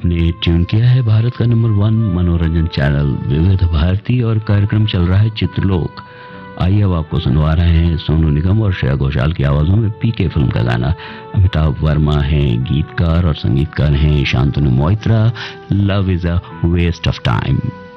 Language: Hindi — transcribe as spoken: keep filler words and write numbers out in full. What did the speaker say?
आपने ट्यून किया है भारत का नंबर वन मनोरंजन चैनल विविध भारती और कार्यक्रम चल रहा है चित्रलोक। आइए अब आपको सुनवा रहे हैं सोनू निगम और श्रेया घोषाल की आवाजों में पीके फिल्म का गाना। अमिताभ वर्मा हैं गीतकार और संगीतकार हैं Shantanu Moitra. Love is a waste of time.